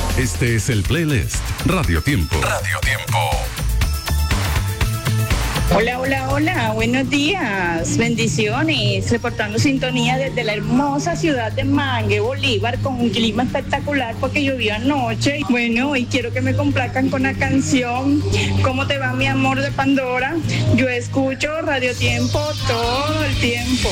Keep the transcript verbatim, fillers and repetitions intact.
Este es el playlist Radio Tiempo. Radio Tiempo. Hola, hola, hola, buenos días, bendiciones, reportando sintonía desde la hermosa ciudad de Mangue, Bolívar, con un clima espectacular porque llovió anoche. Bueno, y quiero que me complazcan con la canción ¿Cómo te va mi amor de Pandora? Yo escucho Radio Tiempo todo el tiempo.